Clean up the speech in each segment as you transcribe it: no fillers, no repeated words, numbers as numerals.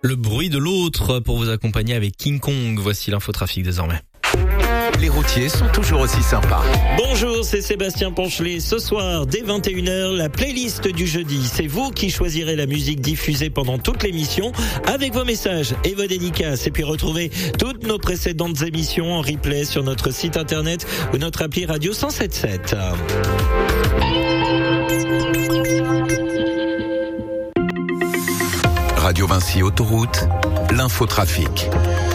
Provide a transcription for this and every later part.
Le bruit de l'autre pour vous accompagner avec King Kong. Voici l'infotrafic désormais. Les routiers sont toujours aussi sympas. Bonjour, c'est Sébastien Ponchelet. Ce soir, dès 21h, la playlist du jeudi. C'est vous qui choisirez la musique diffusée pendant toute l'émission avec vos messages et vos dédicaces. Et puis retrouvez toutes nos précédentes émissions en replay sur notre site internet ou notre appli Radio 107.7. Radio Vinci Autoroute, l'infotrafic.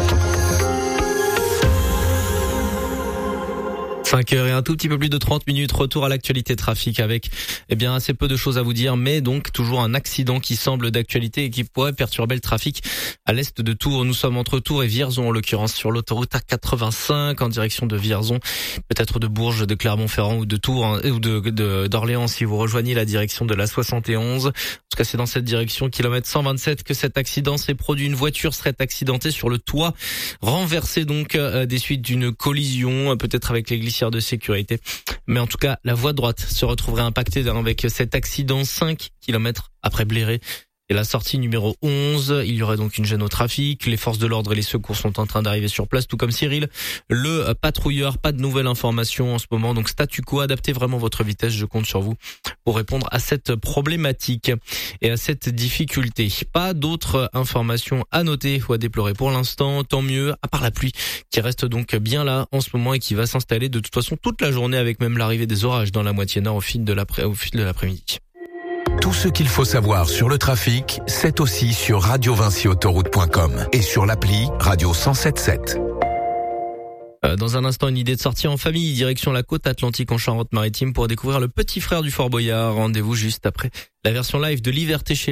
5h et un tout petit peu plus de 30 minutes. Retour à l'actualité trafic avec, assez peu de choses à vous dire, mais donc toujours un accident qui semble d'actualité et qui pourrait perturber le trafic à l'est de Tours. Nous sommes entre Tours et Vierzon, en l'occurrence, sur l'autoroute A85 en direction de Vierzon, peut-être de Bourges, de Clermont-Ferrand ou de Tours, ou d'Orléans si vous rejoignez la direction de la 71. En tout cas, c'est dans cette direction, kilomètre 127, que cet accident s'est produit. Une voiture serait accidentée sur le toit, renversée donc des suites d'une collision, peut-être avec les glissières de sécurité. Mais en tout cas, la voie droite se retrouverait impactée avec cet accident 5 km après Bléré. Et la sortie numéro 11, il y aurait donc une gêne au trafic. Les forces de l'ordre et les secours sont en train d'arriver sur place, tout comme Cyril, le patrouilleur. Pas de nouvelles informations en ce moment, donc statu quo, adaptez vraiment votre vitesse, je compte sur vous pour répondre à cette problématique et à cette difficulté. Pas d'autres informations à noter ou à déplorer pour l'instant, tant mieux, à part la pluie qui reste donc bien là en ce moment et qui va s'installer de toute façon toute la journée, avec même l'arrivée des orages dans la moitié nord au fil de l'après-midi. Tout ce qu'il faut savoir sur le trafic, c'est aussi sur radiovinciautoroute.com et sur l'appli Radio 107.7. Dans un instant, une idée de sortie en famille, direction la côte atlantique en Charente-Maritime pour découvrir le petit frère du Fort Boyard. Rendez-vous juste après la version live de l'hiver Téché.